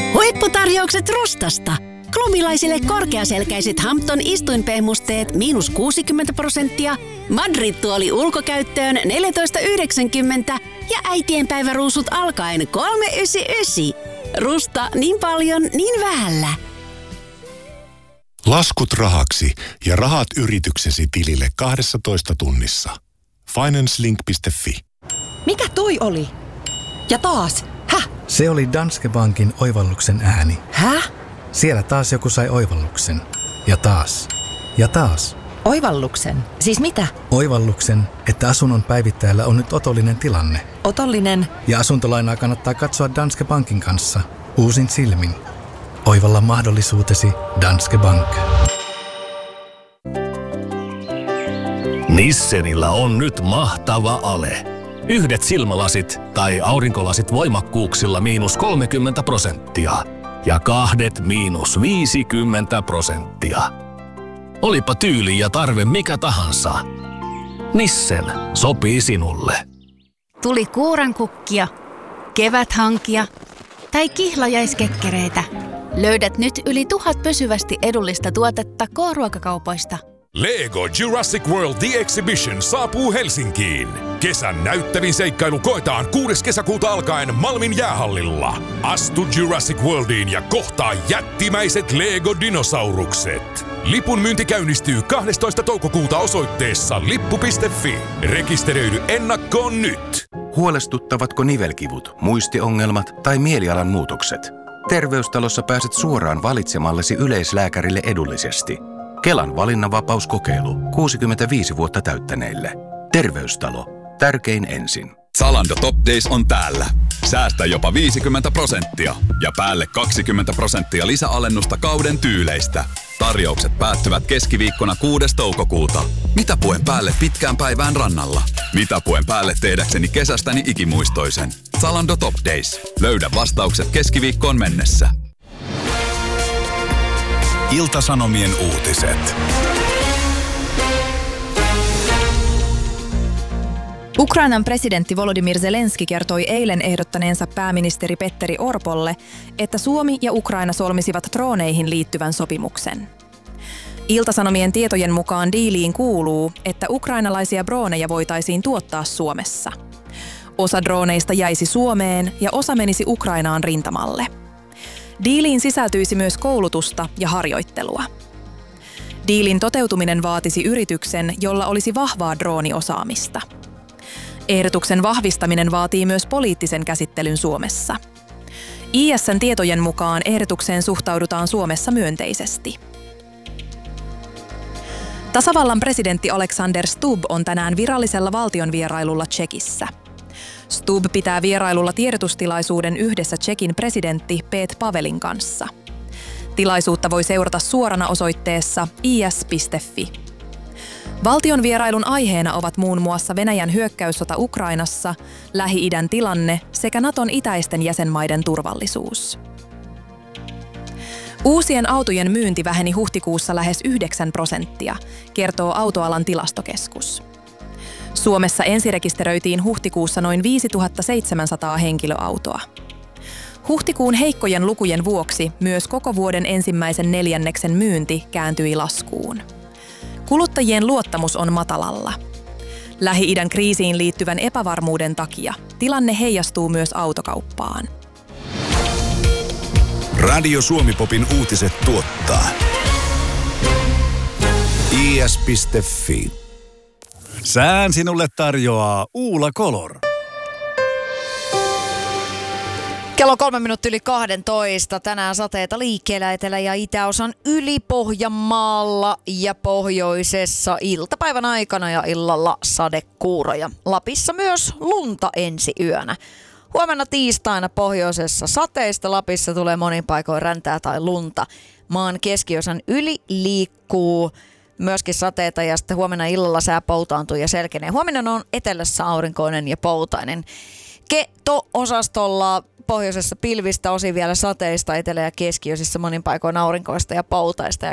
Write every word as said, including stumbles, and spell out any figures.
Huipputarjoukset Rustasta. Klumilaisille korkeaselkäiset Hampton istuinpehmusteet miinus kuusikymmentä prosenttia, Madrid-tuoli ulkokäyttöön neljätoista yhdeksänkymmentä ja äitienpäiväruusut alkaen kolme yhdeksänkymmentäyhdeksän. Rusta niin paljon, niin vähällä. Laskut rahaksi ja rahat yrityksesi tilille kahdessatoista tunnissa. Financelink piste fi. Mikä toi oli? Ja taas. Häh? Se oli Danske Bankin oivalluksen ääni. Häh? Siellä taas joku sai oivalluksen. Ja taas. Ja taas. Oivalluksen? Siis mitä? Oivalluksen, että asunnon päivittäjällä on nyt otollinen tilanne. Otollinen? Ja asuntolainaa kannattaa katsoa Danske Bankin kanssa. Uusin silmin. Oivalla mahdollisuutesi Danske Bank. Nissenillä on nyt mahtava ale. Yhdet silmälasit tai aurinkolasit voimakkuuksilla miinus kolmekymmentä prosenttia. Ja kahdet miinus viisikymmentä prosenttia. Olipa tyyli ja tarve mikä tahansa. Nissen sopii sinulle. Tuli kuurankukkia, keväthankia tai kihlajaiskekkereitä. Löydät nyt yli tuhat pysyvästi edullista tuotetta K-ruokakaupoista. Lego Jurassic World The Exhibition saapuu Helsinkiin. Kesän näyttävin seikkailu koetaan kuudes kesäkuuta alkaen Malmin jäähallilla. Astu Jurassic Worldiin ja kohtaa jättimäiset Lego-dinosaurukset. Lipun myynti käynnistyy kahdestoista toukokuuta osoitteessa lippu piste fi. Rekisteröidy ennakkoon nyt. Huolestuttavatko nivelkivut, muistiongelmat tai mielialan muutokset? Terveystalossa pääset suoraan valitsemallesi yleislääkärille edullisesti. Kelan valinnanvapauskokeilu kuusikymmentäviisi vuotta täyttäneille. Terveystalo. Tärkein ensin. Zalando Top Days on täällä. Säästä jopa viisikymmentä prosenttia ja päälle kaksikymmentä prosenttia lisäalennusta kauden tyyleistä. Tarjoukset päättyvät keskiviikkona kuudes toukokuuta. Mitä puen päälle pitkään päivään rannalla? Mitä puen päälle tehdäkseni kesästäni ikimuistoisen? Zalando Top Days. Löydä vastaukset keskiviikkoon mennessä. Ilta-Sanomien uutiset. Ukrainan presidentti Volodymyr Zelenski kertoi eilen ehdottaneensa pääministeri Petteri Orpolle, että Suomi ja Ukraina solmisivat drooneihin liittyvän sopimuksen. Ilta-Sanomien tietojen mukaan diiliin kuuluu, että ukrainalaisia drooneja voitaisiin tuottaa Suomessa. Osa drooneista jäisi Suomeen ja osa menisi Ukrainaan rintamalle. Diiliin sisältyisi myös koulutusta ja harjoittelua. Diilin toteutuminen vaatisi yrityksen, jolla olisi vahvaa drooniosaamista. Ehdotuksen vahvistaminen vaatii myös poliittisen käsittelyn Suomessa. I S:n tietojen mukaan ehdotukseen suhtaudutaan Suomessa myönteisesti. Tasavallan presidentti Alexander Stubb on tänään virallisella valtionvierailulla Tšekissä. Stubb pitää vierailulla tiedotustilaisuuden yhdessä Tšekin presidentti Pete Pavelin kanssa. Tilaisuutta voi seurata suorana osoitteessa i s piste fi. Valtion vierailun aiheena ovat muun muassa Venäjän hyökkäyssota Ukrainassa, Lähi-idän tilanne sekä Naton itäisten jäsenmaiden turvallisuus. Uusien autojen myynti väheni huhtikuussa lähes yhdeksän prosenttia, kertoo autoalan tilastokeskus. Suomessa ensirekisteröitiin huhtikuussa noin viisituhattaseitsemänsataa henkilöautoa. Huhtikuun heikkojen lukujen vuoksi myös koko vuoden ensimmäisen neljänneksen myynti kääntyi laskuun. Kuluttajien luottamus on matalalla. Lähi-idän kriisiin liittyvän epävarmuuden takia tilanne heijastuu myös autokauppaan. Radio Suomi-popin uutiset tuottaa i s piste fi. Sään sinulle tarjoaa Uula Color. Kello kolme minuuttia yli kahdentoista. Tänään sateita liikkeellä etelä- ja itäosan yli Pohjanmaalla ja pohjoisessa iltapäivän aikana ja illalla sadekuuroja. Lapissa myös lunta ensi yönä. Huomenna tiistaina pohjoisessa sateista. Lapissa tulee monin paikoin räntää tai lunta. Maan keskiosan yli liikkuu myöskin sateita ja sitten huomenna illalla sää poutaantuu ja selkenee. Huomenna on etelässä aurinkoinen ja poutainen. Keto-osastolla pohjoisessa pilvistä, osin vielä sateista, etelä- ja keskiosissa monin paikoin aurinkoista ja poutaista. Ja